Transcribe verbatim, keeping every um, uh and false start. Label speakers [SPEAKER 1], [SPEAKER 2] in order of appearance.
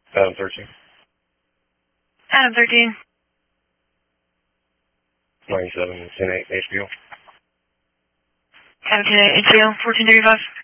[SPEAKER 1] Adam thirteen.
[SPEAKER 2] Adam thirteen.
[SPEAKER 1] ninety-seven, ten eight, H B O.
[SPEAKER 2] Adam ten eight, H B O, fourteen thirty-five.